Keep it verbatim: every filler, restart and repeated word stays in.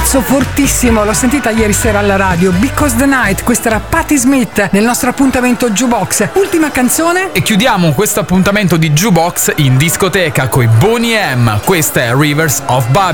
basso fortissimo, l'ho sentita ieri sera alla radio. Because the Night, questa era Patti Smith nel nostro appuntamento Jukebox. Ultima canzone e chiudiamo questo appuntamento di Jukebox in discoteca coi Boney M. Questa è Rivers of Babylon.